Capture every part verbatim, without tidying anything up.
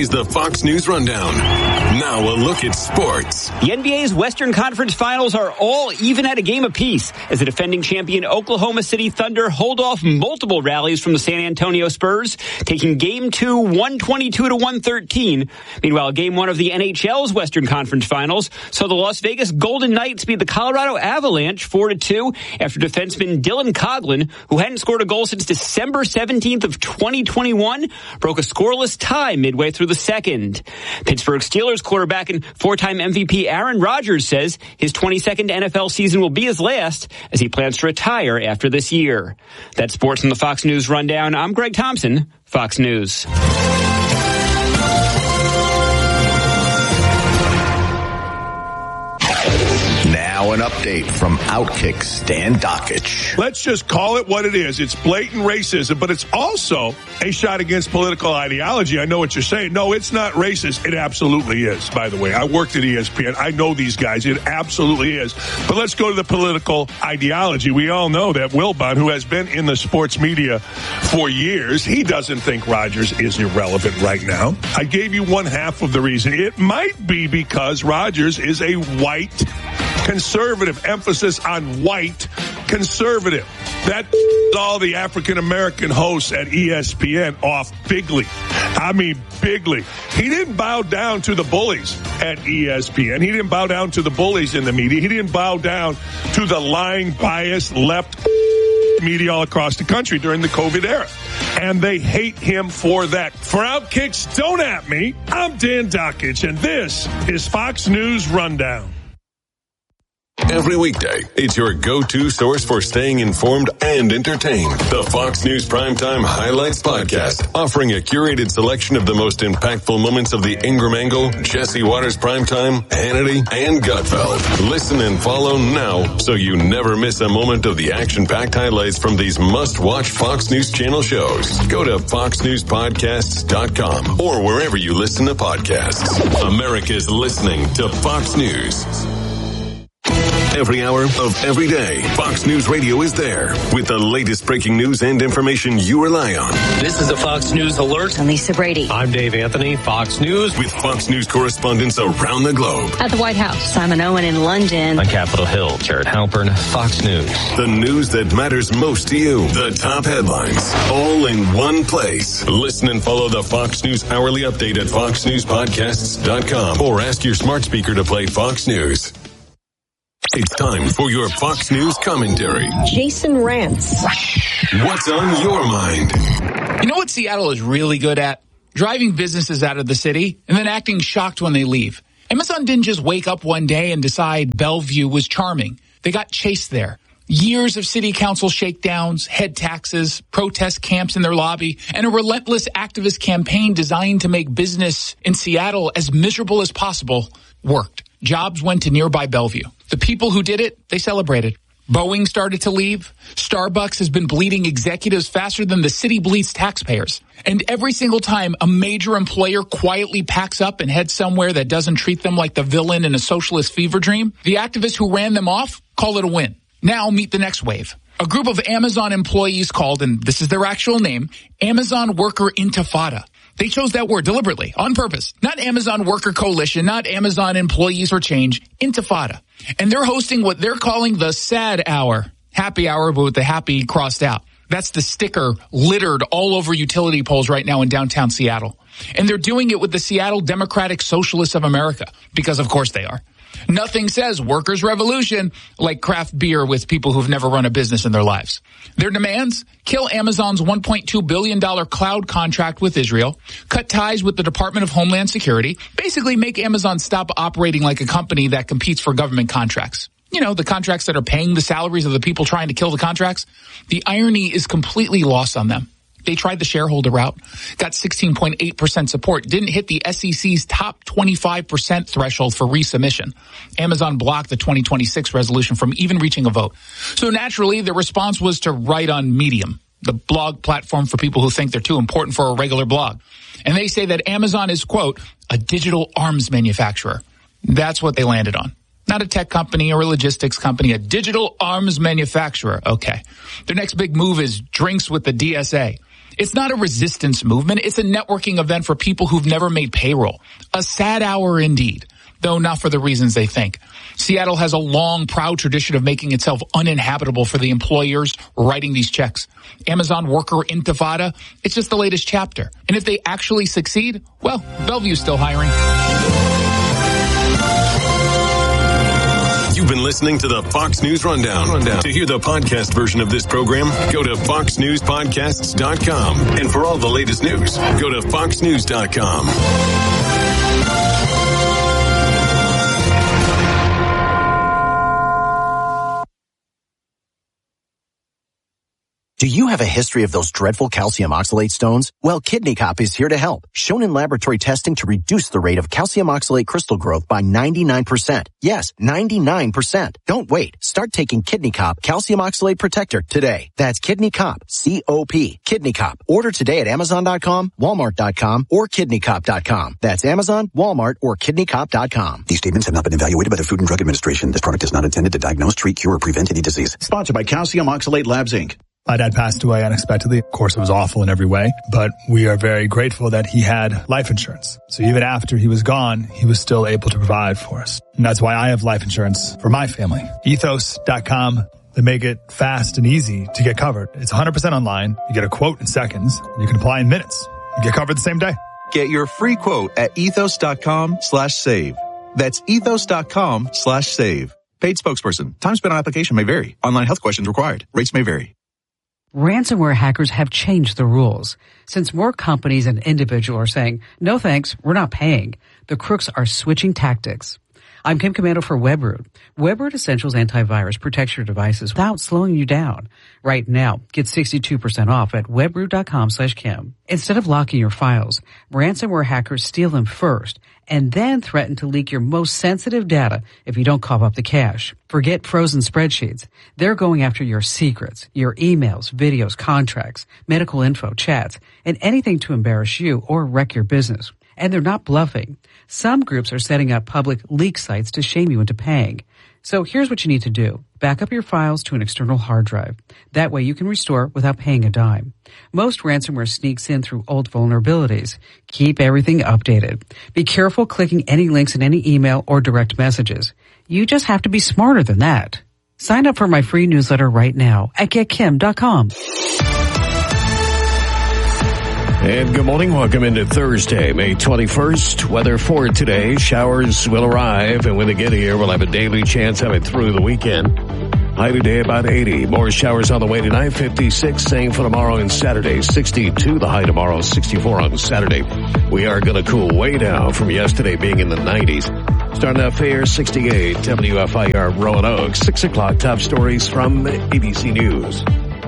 is the Fox News Rundown. Now a look at sports. The N B A's Western Conference Finals are all even at a game apiece as the defending champion Oklahoma City Thunder hold off multiple rallies from the San Antonio Spurs, taking game two one twenty-two to one thirteen. Meanwhile, game one of the N H L's Western Conference Finals saw the Las Vegas Golden Knights beat the Colorado Avalanche four to two after defenseman Dylan Coghlan, who hadn't scored a goal since December seventeenth of twenty twenty-one, broke a scoreless tie midway through the second. Pittsburgh Steelers quarterback and four-time M V P Aaron Rodgers says his twenty-second N F L season will be his last as he plans to retire after this year. That's sports on the Fox News Rundown. I'm Greg Thompson, Fox News. Now an update from Outkick Stan Dockich. Let's just call it what it is. It's blatant racism, but it's also a shot against political ideology. I know what you're saying. No, it's not racist. It absolutely is, by the way. I worked at E S P N. I know these guys. It absolutely is. But let's go to the political ideology. We all know that Wilbon, who has been in the sports media for years, he doesn't think Rodgers is irrelevant right now. I gave you one half of the reason. It might be because Rodgers is a white conservative, emphasis on white conservative. That all the African-American hosts at E S P N off bigly. I mean, bigly. He didn't bow down to the bullies at E S P N. He didn't bow down to the bullies in the media. He didn't bow down to the lying, biased, left media all across the country during the COVID era. And they hate him for that. For Outkicks, don't at me. I'm Dan Dockich, and this is Fox News Rundown. Every weekday, it's your go-to source for staying informed and entertained. The Fox News Primetime Highlights Podcast, offering a curated selection of the most impactful moments of the Ingram Angle, Jesse Waters Primetime, Hannity, and Gutfeld. Listen and follow now so you never miss a moment of the action-packed highlights from these must-watch Fox News Channel shows. Go to fox news podcasts dot com or wherever you listen to podcasts. America's listening to Fox News. Every hour of every day, Fox News Radio is there with the latest breaking news and information you rely on. This is a Fox News Alert. I'm Lisa Brady. I'm Dave Anthony, Fox News. With Fox News correspondents around the globe. At the White House, Simon Owen in London. On Capitol Hill, Jared Halpern, Fox News. The news that matters most to you. The top headlines, all in one place. Listen and follow the Fox News Hourly Update at fox news podcasts dot com or ask your smart speaker to play Fox News. It's time for your Fox News commentary. Jason Rantz. What's on your mind? You know what Seattle is really good at? Driving businesses out of the city and then acting shocked when they leave. Amazon didn't just wake up one day and decide Bellevue was charming. They got chased there. Years of city council shakedowns, head taxes, protest camps in their lobby, and a relentless activist campaign designed to make business in Seattle as miserable as possible worked. Jobs went to nearby Bellevue. The people who did it, they celebrated. Boeing started to leave. Starbucks has been bleeding executives faster than the city bleeds taxpayers. And every single time a major employer quietly packs up and heads somewhere that doesn't treat them like the villain in a socialist fever dream, the activists who ran them off call it a win. Now meet the next wave. A group of Amazon employees called, and this is their actual name, Amazon Worker Intifada. They chose that word deliberately, on purpose. Not Amazon Worker Coalition, not Amazon Employees for Change, Intifada. And they're hosting what they're calling the sad hour. Happy hour, but with the happy crossed out. That's the sticker littered all over utility poles right now in downtown Seattle. And they're doing it with the Seattle Democratic Socialists of America, because of course they are. Nothing says workers' revolution like craft beer with people who've never run a business in their lives. Their demands: kill Amazon's one point two billion dollars cloud contract with Israel, cut ties with the Department of Homeland Security, basically make Amazon stop operating like a company that competes for government contracts. You know, the contracts that are paying the salaries of the people trying to kill the contracts. The irony is completely lost on them. They tried the shareholder route, got sixteen point eight percent support, didn't hit the S E C's top twenty-five percent threshold for resubmission. Amazon blocked the twenty twenty-six resolution from even reaching a vote. So naturally, the response was to write on Medium, the blog platform for people who think they're too important for a regular blog. And they say that Amazon is, quote, a digital arms manufacturer. That's what they landed on. Not a tech company or a logistics company, a digital arms manufacturer. Okay. Their next big move is drinks with the D S A. It's not a resistance movement. It's a networking event for people who've never made payroll. A sad hour indeed, though not for the reasons they think. Seattle has a long, proud tradition of making itself uninhabitable for the employers writing these checks. Amazon worker intifada, it's just the latest chapter. And if they actually succeed, well, Bellevue's still hiring. You've been listening to the Fox News Rundown. Rundown. To hear the podcast version of this program, go to fox news podcasts dot com. And for all the latest news, go to fox news dot com. Do you have a history of those dreadful calcium oxalate stones? Well, Kidney Cop is here to help. Shown in laboratory testing to reduce the rate of calcium oxalate crystal growth by ninety-nine percent. Yes, ninety-nine percent. Don't wait. Start taking Kidney Cop Calcium Oxalate Protector today. That's Kidney Cop, C O P. Kidney Cop. Order today at amazon dot com, walmart dot com, or kidney cop dot com. That's Amazon, Walmart, or kidney cop dot com. These statements have not been evaluated by the Food and Drug Administration. This product is not intended to diagnose, treat, cure, or prevent any disease. Sponsored by Calcium Oxalate Labs, Incorporated. My dad passed away unexpectedly. Of course, it was awful in every way, but we are very grateful that he had life insurance. So even after he was gone, he was still able to provide for us. And that's why I have life insurance for my family. ethos dot com. They make it fast and easy to get covered. It's one hundred percent online. You get a quote in seconds. You can apply in minutes. You get covered the same day. Get your free quote at ethos dot com slash save. That's ethos dot com slash save. Paid spokesperson. Time spent on application may vary. Online health questions required. Rates may vary. Ransomware hackers have changed the rules. Since more companies and individuals are saying, no thanks, we're not paying, the crooks are switching tactics. I'm Kim Commando for WebRoot. WebRoot Essentials Antivirus protects your devices without slowing you down. Right now, get sixty-two percent off at webroot dot com slash Kim. Instead of locking your files, ransomware hackers steal them first and then threaten to leak your most sensitive data if you don't cough up the cache. Forget frozen spreadsheets. They're going after your secrets, your emails, videos, contracts, medical info, chats, and anything to embarrass you or wreck your business. And they're not bluffing. Some groups are setting up public leak sites to shame you into paying. So here's what you need to do. Back up your files to an external hard drive. That way you can restore without paying a dime. Most ransomware sneaks in through old vulnerabilities. Keep everything updated. Be careful clicking any links in any email or direct messages. You just have to be smarter than that. Sign up for my free newsletter right now at get kim dot com. And good morning. Welcome into Thursday, May twenty-first. Weather for today. Showers will arrive, and when they get here, we'll have a daily chance of it through the weekend. High today about eighty. More showers on the way tonight, fifty-six. Same for tomorrow and Saturday, sixty-two. The high tomorrow, sixty-four on Saturday. We are going to cool way down from yesterday being in the nineties. Starting out fair, sixty-eight. W F I R Roanoke. six o'clock. Top stories from A B C News.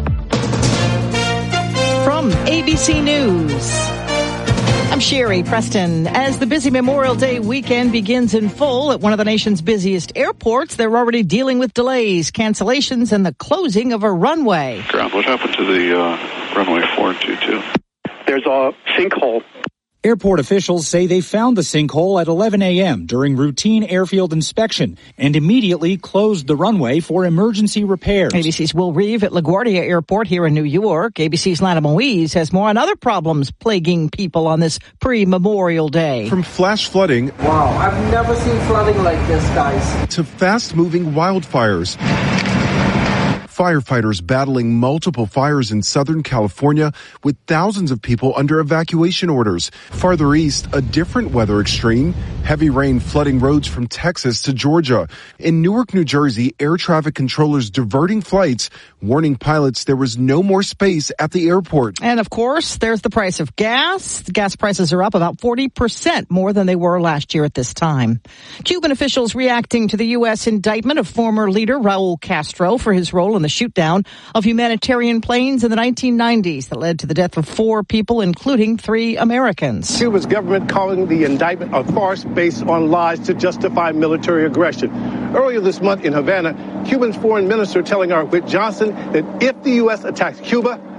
From A B C News, I'm Sherry Preston. As the busy Memorial Day weekend begins in full at one of the nation's busiest airports, they're already dealing with delays, cancellations, and the closing of a runway. Ground, what happened to the uh, runway four two two? There's a sinkhole. Airport officials say they found the sinkhole at eleven a.m. during routine airfield inspection and immediately closed the runway for emergency repairs. A B C's Will Reeve at LaGuardia Airport here in New York. A B C's Lana Moise has more on other problems plaguing people on this pre-Memorial Day. From flash flooding. Wow, I've never seen flooding like this, guys. To fast-moving wildfires. Firefighters battling multiple fires in Southern California with thousands of people under evacuation orders. Farther east, a different weather extreme. Heavy rain flooding roads from Texas to Georgia. In Newark, New Jersey, air traffic controllers diverting flights, warning pilots there was no more space at the airport. And of course, there's the price of gas. The gas prices are up about forty percent more than they were last year at this time. Cuban officials reacting to the U S indictment of former leader Raul Castro for his role in the shoot-down of humanitarian planes in the nineteen nineties that led to the death of four people, including three Americans. Cuba's government calling the indictment a farce based on lies to justify military aggression. Earlier this month in Havana, Cuban's foreign minister telling our Whit Johnson that if the U S attacks Cuba,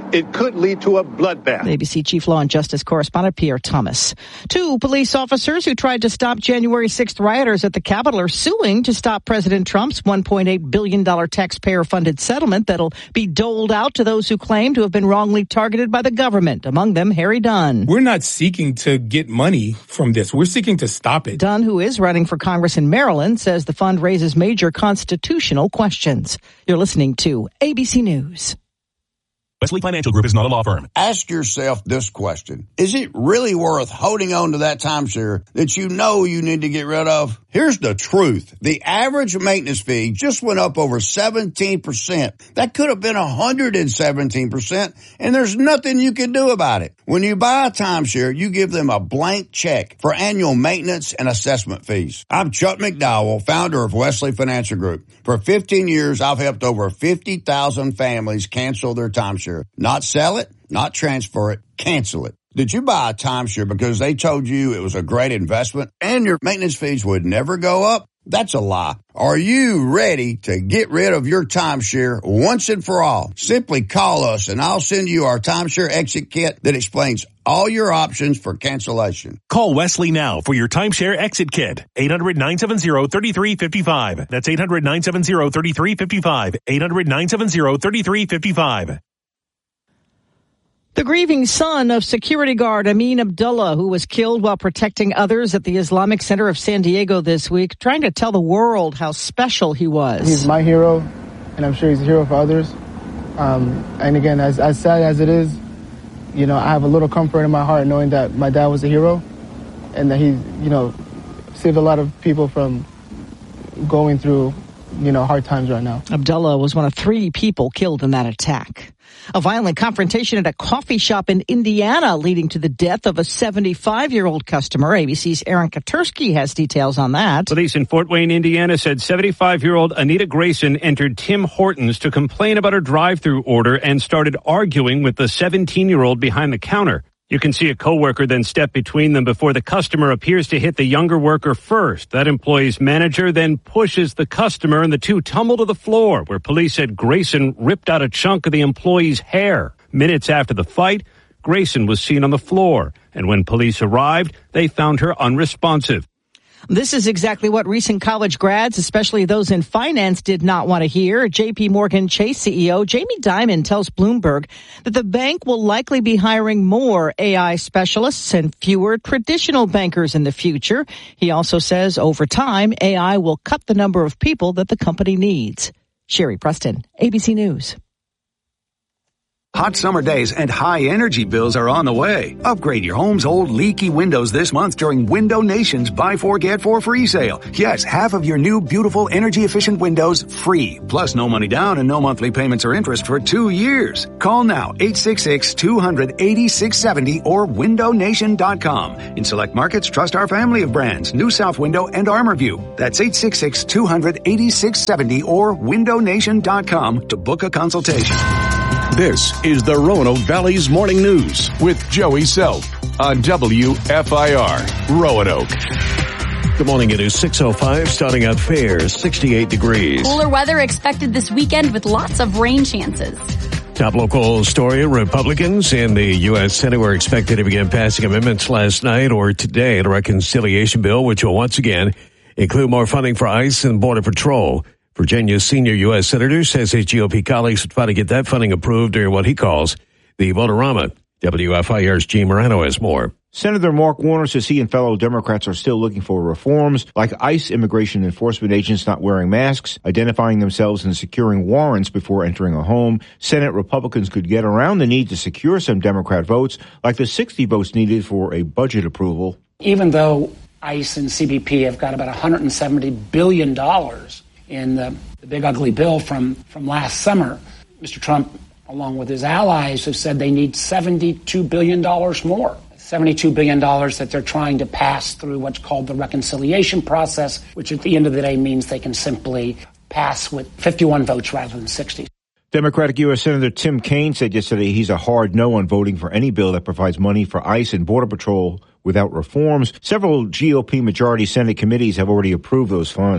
it could lead to a bloodbath. A B C Chief Law and Justice Correspondent Pierre Thomas. Two police officers who tried to stop January sixth rioters at the Capitol are suing to stop President Trump's one point eight billion dollars taxpayer-funded settlement that'll be doled out to those who claim to have been wrongly targeted by the government, among them Harry Dunn. We're not seeking to get money from this. We're seeking to stop it. Dunn, who is running for Congress in Maryland, says the fund raises major constitutional questions. You're listening to A B C News. Wesley Financial Group is not a law firm. Ask yourself this question. Is it really worth holding on to that timeshare that you know you need to get rid of? Here's the truth. The average maintenance fee just went up over seventeen percent. That could have been one hundred seventeen percent, and there's nothing you can do about it. When you buy a timeshare, you give them a blank check for annual maintenance and assessment fees. I'm Chuck McDowell, founder of Wesley Financial Group. For fifteen years, I've helped over fifty thousand families cancel their timeshare. Not sell it, not transfer it, cancel it. Did you buy a timeshare because they told you it was a great investment and your maintenance fees would never go up? That's a lie. Are you ready to get rid of your timeshare once and for all? Simply call us and I'll send you our timeshare exit kit that explains all your options for cancellation. Call Wesley now for your timeshare exit kit. eight hundred, nine seven zero, three three five five. That's eight hundred, nine seven zero, three three five five. eight hundred, nine seven zero, three three five five. The grieving son of security guard Amin Abdullah, who was killed while protecting others at the Islamic Center of San Diego this week, trying to tell the world how special he was. He's my hero, and I'm sure he's a hero for others. Um, and again, as, as sad as it is, you know, I have a little comfort in my heart knowing that my dad was a hero and that he, you know, saved a lot of people from going through, you know, hard times right now. Abdullah was one of three people killed in that attack. A violent confrontation at a coffee shop in Indiana leading to the death of a seventy-five-year-old customer. A B C's Aaron Katursky has details on that. Police in Fort Wayne, Indiana said seventy-five-year-old Anita Grayson entered Tim Hortons to complain about her drive-through order and started arguing with the seventeen-year-old behind the counter. You can see a coworker then step between them before the customer appears to hit the younger worker first. That employee's manager then pushes the customer and the two tumble to the floor, where police said Grayson ripped out a chunk of the employee's hair. Minutes after the fight, Grayson was seen on the floor, and when police arrived, they found her unresponsive. This is exactly what recent college grads, especially those in finance, did not want to hear. J P Morgan Chase C E O Jamie Dimon tells Bloomberg that the bank will likely be hiring more A I specialists and fewer traditional bankers in the future. He also says over time, A I will cut the number of people that the company needs. Sherry Preston, A B C News. Hot summer days and high energy bills are on the way. Upgrade your home's old leaky windows this month during Window Nation's Buy Four, Get Four free sale. Yes, half of your new beautiful energy efficient windows free. Plus no money down and no monthly payments or interest for two years. Call now, eight six six, two hundred, eighty-six seventy or window nation dot com. In select markets, trust our family of brands, New South Window and ArmorView. That's eight six six, two hundred, eighty-six seventy or window nation dot com to book a consultation. This is the Roanoke Valley's Morning News with Joey Self on W F I R Roanoke. Good morning. It is six oh five, starting out fair, sixty-eight degrees. Cooler weather expected this weekend with lots of rain chances. Top local story, Republicans in the U S Senate were expected to begin passing amendments last night or today to a reconciliation bill, which will once again include more funding for ICE and Border Patrol. Virginia's senior U S Senator says his G O P colleagues would try to get that funding approved during what he calls the vote-a-rama. W F I R's Gene Morano has more. Senator Mark Warner says he and fellow Democrats are still looking for reforms like ICE immigration enforcement agents not wearing masks, identifying themselves and securing warrants before entering a home. Senate Republicans could get around the need to secure some Democrat votes, like the sixty votes needed for a budget approval. Even though ICE and C B P have got about one hundred seventy billion dollars in the, the big ugly bill from, from last summer, Mister Trump, along with his allies, have said they need seventy-two billion dollars more. seventy-two billion dollars that they're trying to pass through what's called the reconciliation process, which at the end of the day means they can simply pass with fifty-one votes rather than sixty. Democratic U S Senator Tim Kaine said yesterday he's a hard no on voting for any bill that provides money for ICE and Border Patrol without reforms. Several G O P majority Senate committees have already approved those funds.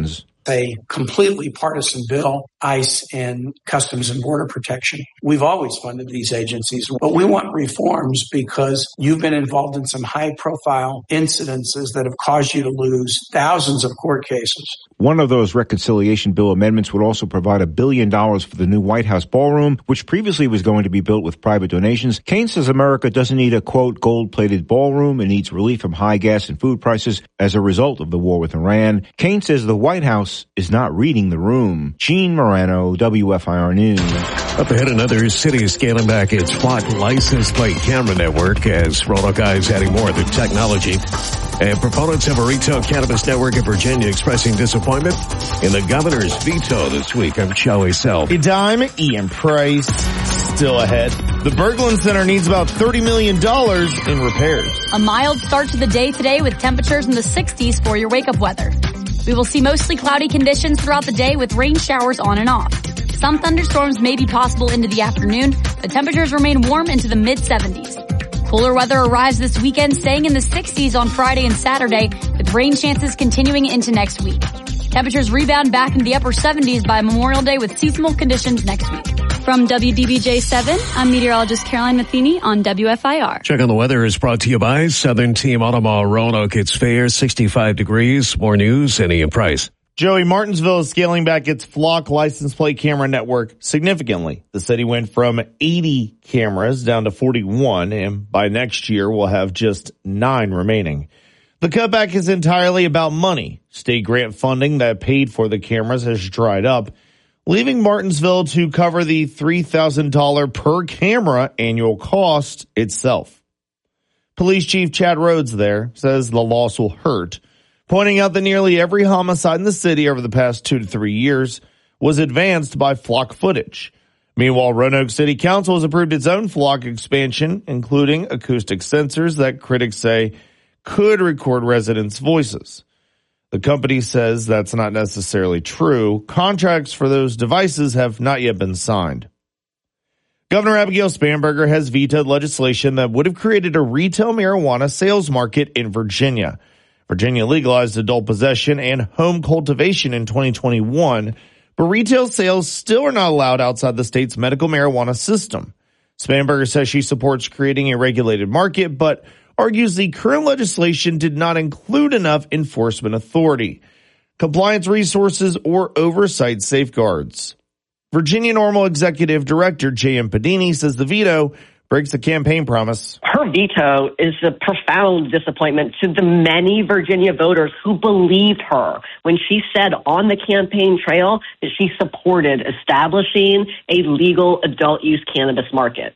a completely partisan bill, ICE and Customs and Border Protection. We've always funded these agencies, but we want reforms because you've been involved in some high-profile incidences that have caused you to lose thousands of court cases. One of those reconciliation bill amendments would also provide a billion dollars for the new White House ballroom, which previously was going to be built with private donations. Kaine says America doesn't need a, quote, gold-plated ballroom. It needs relief from high gas and food prices as a result of the war with Iran. Kaine says the White House is not reading the room. Gene Morano, W F I R News. Up ahead, another city scaling back its Flock license plate camera network as Roanoke is adding more of the technology. And proponents of a retail cannabis network in Virginia expressing disappointment in the governor's veto this week. I'm Charlie Self. A dime, Ian Price, still ahead. The Berglund Center needs about thirty million dollars in repairs. A mild start to the day today with temperatures in the sixties for your wake-up weather. We will see mostly cloudy conditions throughout the day with rain showers on and off. Some thunderstorms may be possible into the afternoon, but temperatures remain warm into the mid seventies. Cooler weather arrives this weekend, staying in the sixties on Friday and Saturday, with rain chances continuing into next week. Temperatures rebound back into the upper seventies by Memorial Day with seasonal conditions next week. From W D B J seven, I'm meteorologist Caroline Matheny on W F I R. Check on the weather is brought to you by Southern Team Automall Roanoke. It's fair, sixty-five degrees. More news, and Ian Price. Joey, Martinsville is scaling back its Flock license plate camera network significantly. The city went from eighty cameras down to forty-one, and by next year we'll have just nine remaining. The cutback is entirely about money. State grant funding that paid for the cameras has dried up, leaving Martinsville to cover the three thousand dollars per camera annual cost itself. Police Chief Chad Rhodes there says the loss will hurt, pointing out that nearly every homicide in the city over the past two to three years was advanced by Flock footage. Meanwhile, Roanoke City Council has approved its own Flock expansion, including acoustic sensors that critics say could record residents' voices. The company says that's not necessarily true. Contracts for those devices have not yet been signed. Governor Abigail Spanberger has vetoed legislation that would have created a retail marijuana sales market in Virginia. Virginia legalized adult possession and home cultivation in twenty twenty-one, but retail sales still are not allowed outside the state's medical marijuana system. Spanberger says she supports creating a regulated market, but argues the current legislation did not include enough enforcement authority, compliance resources, or oversight safeguards. Virginia Normal Executive Director J M Padini says the veto breaks the campaign promise. Her veto is a profound disappointment to the many Virginia voters who believed her when she said on the campaign trail that she supported establishing a legal adult use cannabis market.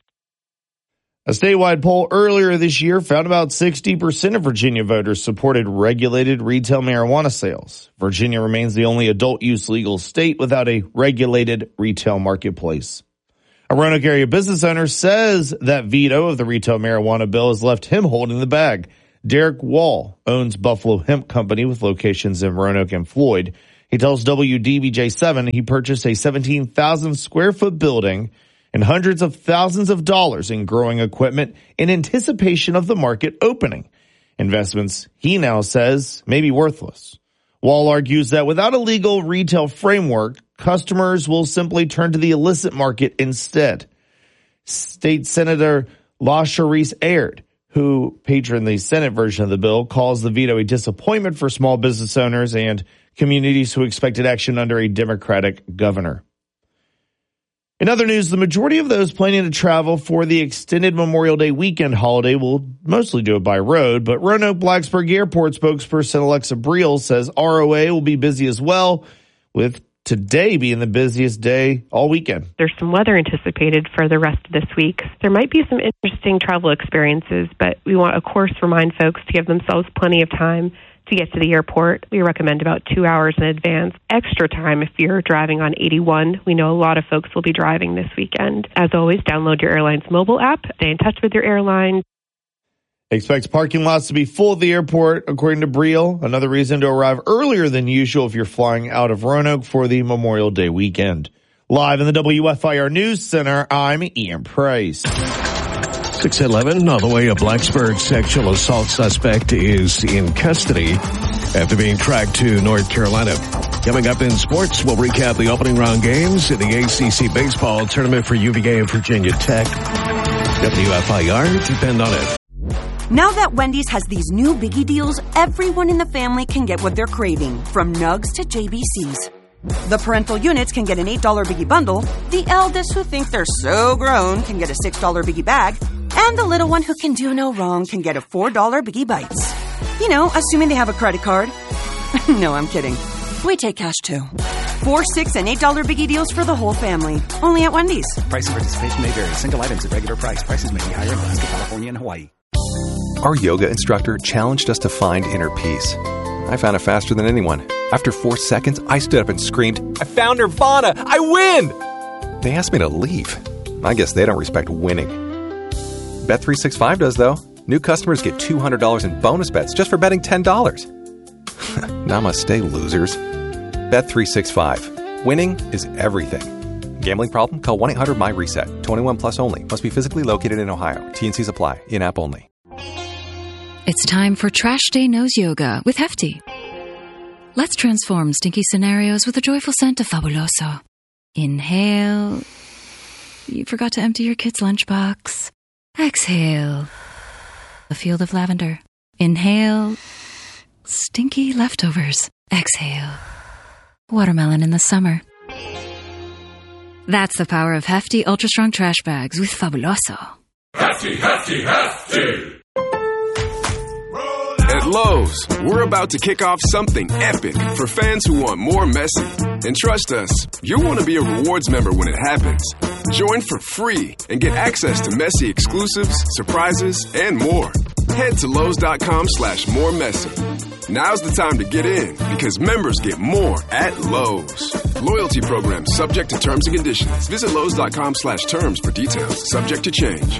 A statewide poll earlier this year found about sixty percent of Virginia voters supported regulated retail marijuana sales. Virginia remains the only adult use legal state without a regulated retail marketplace. A Roanoke area business owner says that veto of the retail marijuana bill has left him holding the bag. Derek Wall owns Buffalo Hemp Company with locations in Roanoke and Floyd. He tells W D B J seven he purchased a seventeen thousand square foot building and hundreds of thousands of dollars in growing equipment in anticipation of the market opening. Investments, he now says, may be worthless. Wall argues that without a legal retail framework, customers will simply turn to the illicit market instead. State Senator LaCharice Aird, who patroned the Senate version of the bill, calls the veto a disappointment for small business owners and communities who expected action under a Democratic governor. In other news, the majority of those planning to travel for the extended Memorial Day weekend holiday will mostly do it by road, but Roanoke Blacksburg Airport spokesperson Alexa Briel says R O A will be busy as well, with today being the busiest day all weekend. There's some weather anticipated for the rest of this week. There might be some interesting travel experiences, but we want, of course, remind folks to give themselves plenty of time to get to the airport. We recommend about two hours in advance. Extra time if you're driving on eighty-one. We know a lot of folks will be driving this weekend. As always, download your airline's mobile app. Stay in touch with your airline. Expect parking lots to be full at the airport, according to Briel. Another reason to arrive earlier than usual if you're flying out of Roanoke for the Memorial Day weekend. Live in the W F I R News Center, I'm Ian Price. six eleven, on the way, a Blacksburg sexual assault suspect is in custody after being tracked to North Carolina. Coming up in sports, we'll recap the opening round games in the A C C baseball tournament for U V A and Virginia Tech. W F I R, depend on it. Now that Wendy's has these new Biggie deals, everyone in the family can get what they're craving, from Nugs to J B Cs. The parental units can get an eight dollar Biggie bundle, the eldest who think they're so grown can get a six dollar Biggie bag, and the little one who can do no wrong can get a four dollar Biggie Bites. You know, assuming they have a credit card. No, I'm kidding. We take cash too. Four, six, and eight dollar Biggie deals for the whole family. Only at Wendy's. Price and participation may vary. Single items at regular price. Prices may be higher in Alaska, California, and Hawaii. Our yoga instructor challenged us to find inner peace. I found it faster than anyone. After four seconds, I stood up and screamed, "I found Nirvana! I win!" They asked me to leave. I guess they don't respect winning. Bet three sixty-five does, though. New customers get two hundred dollars in bonus bets just for betting ten dollars. Namaste, losers. Bet three sixty-five. Winning is everything. Gambling problem? Call one eight hundred my reset. twenty-one plus only. Must be physically located in Ohio. T N Cs apply. In-app only. It's time for Trash Day Nose Yoga with Hefty. Let's transform stinky scenarios with a joyful scent of Fabuloso. Inhale. You forgot to empty your kid's lunchbox. Exhale. A field of lavender. Inhale. Stinky leftovers. Exhale. Watermelon in the summer. That's the power of Hefty Ultra Strong Trash Bags with Fabuloso. Hefty, Hefty, Hefty! At Lowe's, we're about to kick off something epic for fans who want more messy. And trust us, you'll want to be a rewards member when it happens. Join for free and get access to messy exclusives, surprises, and more. Head to Lowe's.com slash more messy. Now's the time to get in because members get more at Lowe's. Loyalty program subject to terms and conditions. Visit Lowe's.com slash terms for details. Subject to change.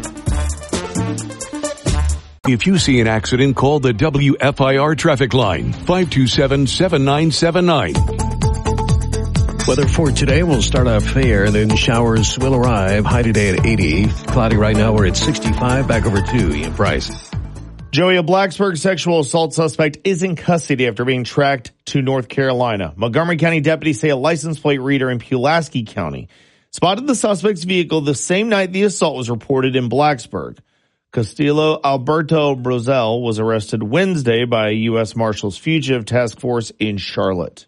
If you see an accident, call the W F I R traffic line, five two seven, seven nine seven nine. Weather for today will start off fair, then showers will arrive. High today at eighty. Cloudy right now, we're at sixty-five. Back over to Ian Price. Joey, a Blacksburg sexual assault suspect is in custody after being tracked to North Carolina. Montgomery County deputies say a license plate reader in Pulaski County spotted the suspect's vehicle the same night the assault was reported in Blacksburg. Castillo Alberto Brosel was arrested Wednesday by a U S Marshals Fugitive Task Force in Charlotte.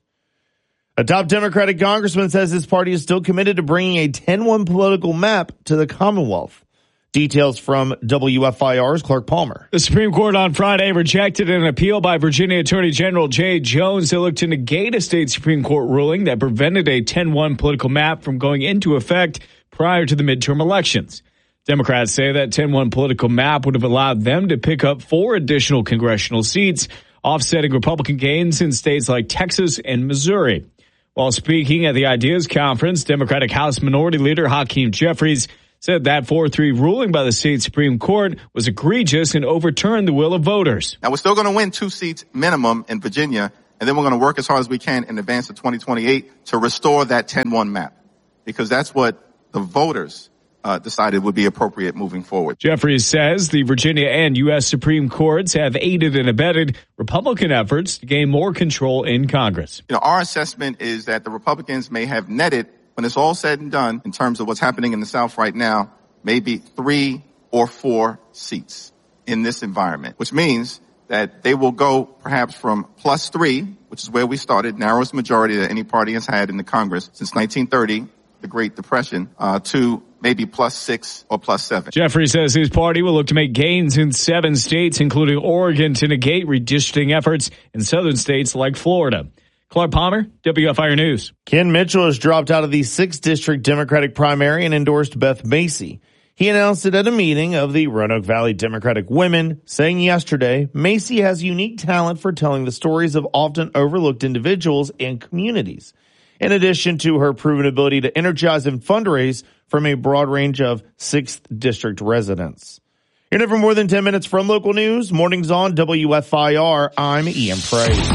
A top Democratic congressman says his party is still committed to bringing a ten one political map to the Commonwealth. Details from W F I R's Clark Palmer. The Supreme Court on Friday rejected an appeal by Virginia Attorney General Jay Jones that looked to negate a state Supreme Court ruling that prevented a ten one political map from going into effect prior to the midterm elections. Democrats say that ten one political map would have allowed them to pick up four additional congressional seats, offsetting Republican gains in states like Texas and Missouri. While speaking at the Ideas Conference, Democratic House Minority Leader Hakeem Jeffries said that four three ruling by the state Supreme Court was egregious and overturned the will of voters. Now, we're still going to win two seats minimum in Virginia, and then we're going to work as hard as we can in advance of twenty twenty-eight to restore that ten one map, because that's what the voters Uh, decided would be appropriate moving forward. Jeffries says the Virginia and U S Supreme Courts have aided and abetted Republican efforts to gain more control in Congress. You know, our assessment is that the Republicans may have netted, when it's all said and done, in terms of what's happening in the South right now, maybe three or four seats in this environment, which means that they will go perhaps from plus three, which is where we started, narrowest majority that any party has had in the Congress since nineteen thirty, the Great Depression, uh, to maybe plus six or plus seven. Jeffrey says his party will look to make gains in seven states, including Oregon, to negate redistricting efforts in southern states like Florida. Clark Palmer, W F I R News. Ken Mitchell has dropped out of the sixth District Democratic primary and endorsed Beth Macy. He announced it at a meeting of the Roanoke Valley Democratic Women, saying yesterday, Macy has unique talent for telling the stories of often overlooked individuals and communities, in addition to her proven ability to energize and fundraise from a broad range of sixth District residents. Here now for more than ten minutes from local news. Mornings on W F I R. I'm Ian Price.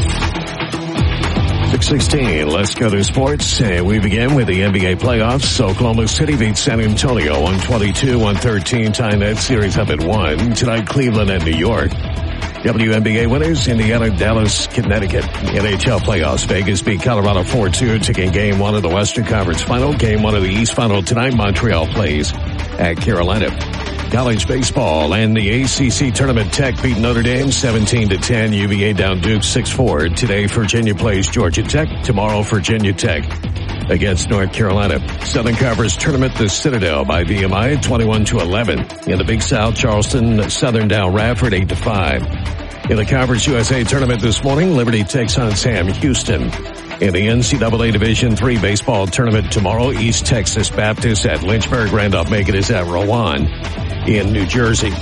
six sixteen, let's go to sports. And we begin with the N B A playoffs. Oklahoma City beats San Antonio one twenty-two one thirteen, tying that series up at one. Tonight, Cleveland and New York. W N B A winners, Indiana, Dallas, Connecticut. N H L playoffs, Vegas beat Colorado four two, taking game one of the Western Conference Final. Game one of the East Final tonight. Montreal plays at Carolina. College baseball and the A C C tournament. Tech beat Notre Dame seventeen to ten. U V A down Duke six four. Today, Virginia plays Georgia Tech. Tomorrow, Virginia Tech against North Carolina. Southern Conference tournament, the Citadel by V M I twenty-one to eleven. In the Big South, Charleston, Southern down Radford eight to five. In the Conference U S A tournament this morning, Liberty takes on Sam Houston. In the N C double A Division three baseball tournament tomorrow, East Texas Baptist at Lynchburg. Randolph-Macon is at Rowan in New Jersey.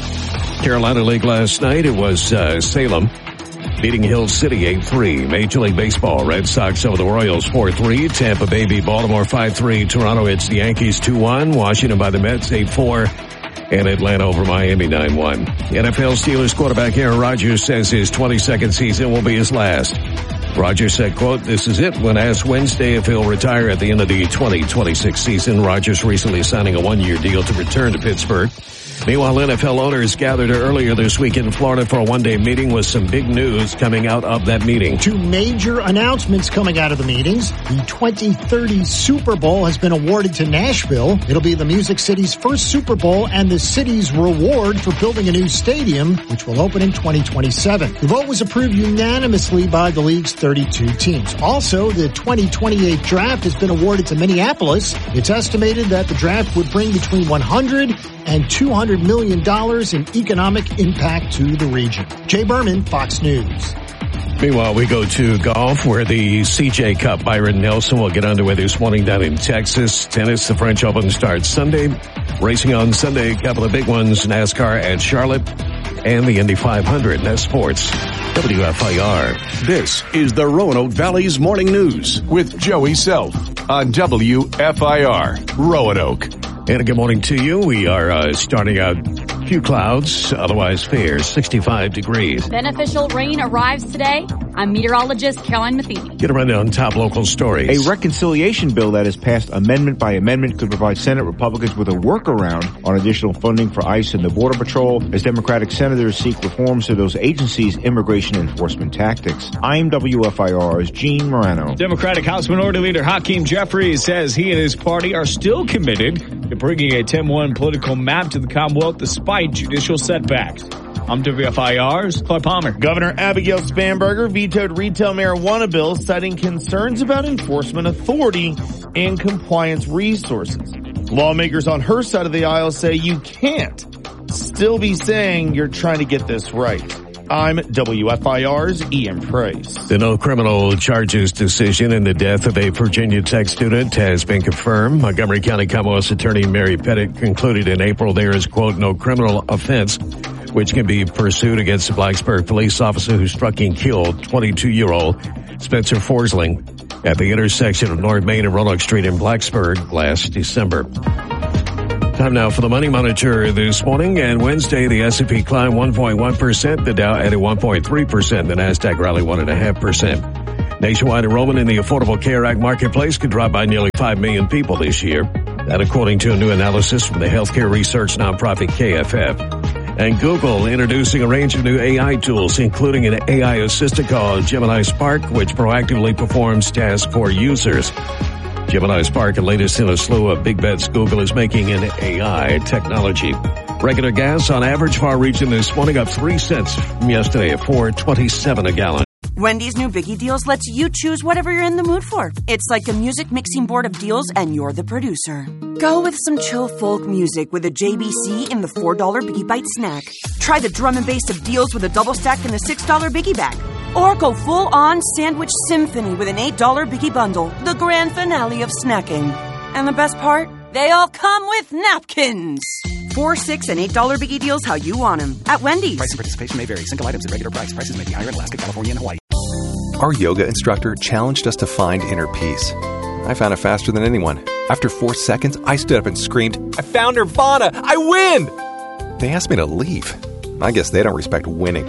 Carolina League last night, it was uh, Salem beating Hill City eight three. Major League Baseball, Red Sox over the Royals four three. Tampa Bay beat Baltimore five three. Toronto hits the Yankees two one. Washington by the Mets eight four. And Atlanta over Miami nine one. N F L Steelers quarterback Aaron Rodgers says his twenty-second season will be his last. Rodgers said, quote, "This is it." When asked Wednesday if he'll retire at the end of the twenty twenty-six season, Rodgers recently signing a one-year deal to return to Pittsburgh. Meanwhile, N F L owners gathered earlier this week in Florida for a one-day meeting with some big news coming out of that meeting. Two major announcements coming out of the meetings. The twenty thirty Super Bowl has been awarded to Nashville. It'll be the Music City's first Super Bowl and the city's reward for building a new stadium, which will open in twenty twenty-seven. The vote was approved unanimously by the league's thirty-two teams. Also, the twenty twenty-eight draft has been awarded to Minneapolis. It's estimated that the draft would bring between one hundred and two hundred million dollars in economic impact to the region. Jay Berman, Fox News. Meanwhile, we go to golf, where the C J Cup, Byron Nelson, will get underway this morning down in Texas. Tennis, the French Open starts Sunday. Racing on Sunday, a couple of big ones, NASCAR at Charlotte and the Indy five hundred. That's sports. W F I R. This is the Roanoke Valley's Morning News with Joey Self on W F I R, Roanoke. And a good morning to you. We are uh, starting out few clouds, otherwise fair, sixty-five degrees. Beneficial rain arrives today. I'm meteorologist Caroline Matheny. Get a rundown on top local stories. A reconciliation bill that is passed amendment by amendment could provide Senate Republicans with a workaround on additional funding for ICE and the Border Patrol as Democratic senators seek reforms to those agencies' immigration enforcement tactics. I'm W F I R's Gene Morano. Democratic House Minority Leader Hakeem Jeffries says he and his party are still committed to bringing a ten one political map to the Commonwealth despite judicial setbacks. I'm W F I R's Clay Palmer. Governor Abigail Spanberger vetoed retail marijuana bills, citing concerns about enforcement authority and compliance resources. Lawmakers on her side of the aisle say you can't still be saying you're trying to get this right. I'm W F I R's Ian Price. The no criminal charges decision in the death of a Virginia Tech student has been confirmed. Montgomery County Commonwealth's Attorney Mary Pettit concluded in April there is, quote, no criminal offense which can be pursued against a Blacksburg police officer who struck and killed twenty-two-year-old Spencer Forsling at the intersection of North Main and Roanoke Street in Blacksburg last December. Time now for the Money Monitor this morning. And Wednesday, the S and P climbed one point one percent. The Dow added one point three percent. The NASDAQ rallied one point five percent. Nationwide enrollment in the Affordable Care Act marketplace could drop by nearly five million people this year. That according to a new analysis from the healthcare research nonprofit K F F. And Google introducing a range of new A I tools, including an A I assistant called Gemini Spark, which proactively performs tasks for users. Gemini Spark, the latest in a slew of big bets Google is making in A I technology. Regular gas on average for our region this morning up three cents from yesterday at four twenty-seven a gallon. Wendy's new Biggie Deals lets you choose whatever you're in the mood for. It's like a music mixing board of deals, and you're the producer. Go with some chill folk music with a J B C in the four dollar Biggie Bite snack. Try the drum and bass of deals with a double stack in the six dollar Biggie Bag. Or go full-on sandwich symphony with an eight dollar Biggie Bundle, the grand finale of snacking. And the best part? They all come with napkins. Four, six, and eight dollar Biggie Deals how you want them at Wendy's. Price and participation may vary. Single items at regular price. Prices may be higher in Alaska, California, and Hawaii. Our yoga instructor challenged us to find inner peace. I found it faster than anyone. After four seconds, I stood up and screamed, "I found Nirvana! I win!" They asked me to leave. I guess they don't respect winning.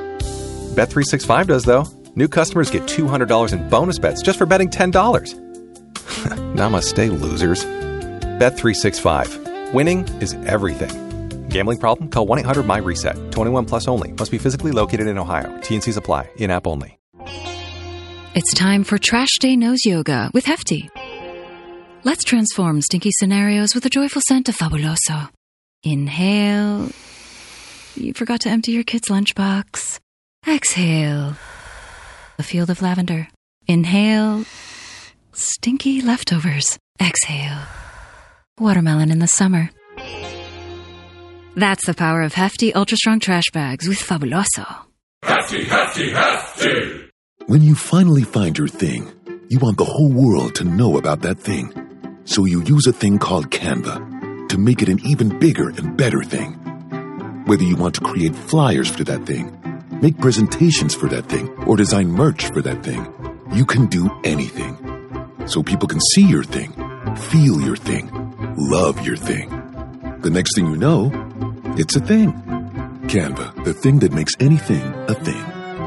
Bet three sixty-five does, though. New customers get two hundred dollars in bonus bets just for betting ten dollars. Namaste, losers. Bet three sixty-five. Winning is everything. Gambling problem? Call one eight hundred my reset. twenty-one plus only. Must be physically located in Ohio. T N Cs apply. In-app only. It's time for Trash Day Nose Yoga with Hefty. Let's transform stinky scenarios with a joyful scent of Fabuloso. Inhale. You forgot to empty your kid's lunchbox. Exhale. A field of lavender. Inhale. Stinky leftovers. Exhale. Watermelon in the summer. That's the power of Hefty Ultra Strong Trash Bags with Fabuloso. Hefty, hefty, hefty! When you finally find your thing, you want the whole world to know about that thing. So you use a thing called Canva to make it an even bigger and better thing. Whether you want to create flyers for that thing, make presentations for that thing, or design merch for that thing, you can do anything. So people can see your thing, feel your thing, love your thing. The next thing you know, it's a thing. Canva, the thing that makes anything a thing.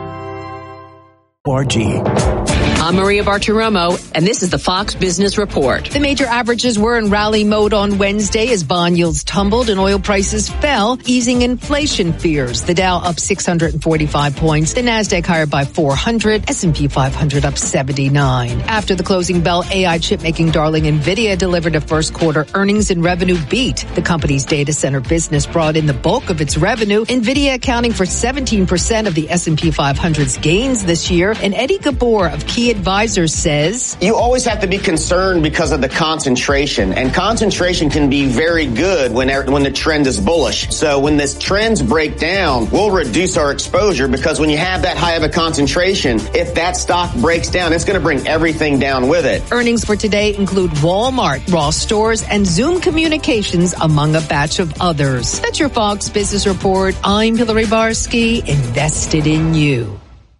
R G. I'm Maria Bartiromo, and this is the Fox Business Report. The major averages were in rally mode on Wednesday as bond yields tumbled and oil prices fell, easing inflation fears. The Dow up six hundred forty-five points, the Nasdaq higher by four hundred, S and P five hundred up seventy-nine. After the closing bell, A I chip-making darling NVIDIA delivered a first quarter earnings and revenue beat. The company's data center business brought in the bulk of its revenue, NVIDIA accounting for seventeen percent of the S and P five hundred's gains this year. And Eddie Gabor of Key Advisors says, you always have to be concerned because of the concentration, and concentration can be very good when when the trend is bullish. So when this trends break down, we'll reduce our exposure, because when you have that high of a concentration, if that stock breaks down, it's going to bring everything down with it. Earnings for today include Walmart, Ross Stores, and Zoom Communications, among a batch of others. That's your Fox Business Report. I'm Hillary Barsky, invested in you.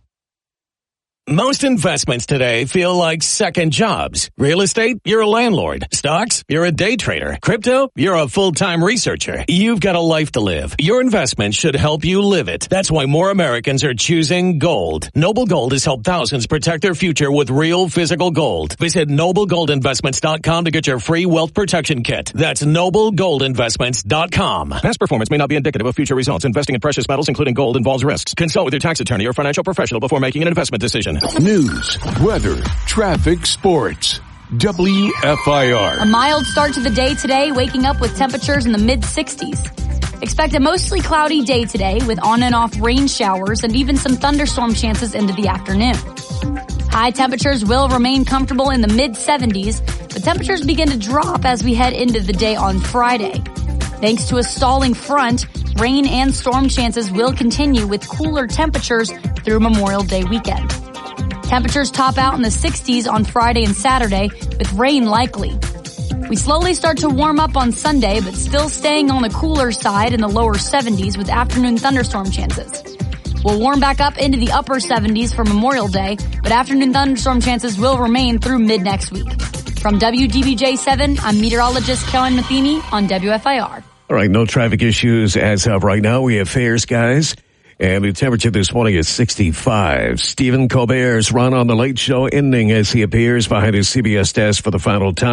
Most investments today feel like second jobs. Real estate, you're a landlord. Stocks, you're a day trader. Crypto, you're a full-time researcher. You've got a life to live. Your investment should help you live it. That's why more Americans are choosing gold. Noble Gold has helped thousands protect their future with real physical gold. Visit noble gold investments dot com to get your free wealth protection kit. That's noble gold investments dot com. Past performance may not be indicative of future results. Investing in precious metals, including gold, involves risks. Consult with your tax attorney or financial professional before making an investment decision. News, weather, traffic, sports. W F I R. A mild start to the day today, waking up with temperatures in the mid sixties. Expect a mostly cloudy day today with on and off rain showers and even some thunderstorm chances into the afternoon. High temperatures will remain comfortable in the mid seventies, but temperatures begin to drop as we head into the day on Friday. Thanks to a stalling front, rain and storm chances will continue with cooler temperatures through Memorial Day weekend. Temperatures top out in the sixties on Friday and Saturday, with rain likely. We slowly start to warm up on Sunday, but still staying on the cooler side in the lower seventies with afternoon thunderstorm chances. We'll warm back up into the upper seventies for Memorial Day, but afternoon thunderstorm chances will remain through mid-next week. From W D B J seven, I'm meteorologist Kellen Matheny on W F I R. All right, no traffic issues as of right now. We have fair skies. And the temperature this morning is sixty-five. Stephen Colbert's run on the Late Show ending as he appears behind his C B S desk for the final time.